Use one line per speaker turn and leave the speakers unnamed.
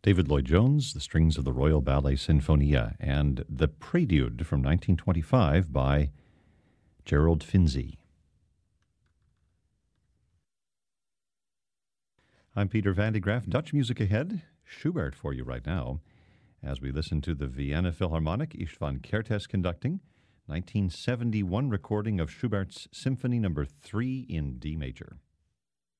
David Lloyd-Jones, the strings of the Royal Ballet Sinfonia, and the Prelude from 1925 by Gerald Finzi. I'm Peter Van de Graaff. Dutch music ahead. Schubert for you right now as we listen to the Vienna Philharmonic, Istvan Kertész conducting, 1971 recording of Schubert's Symphony No. 3 in D major.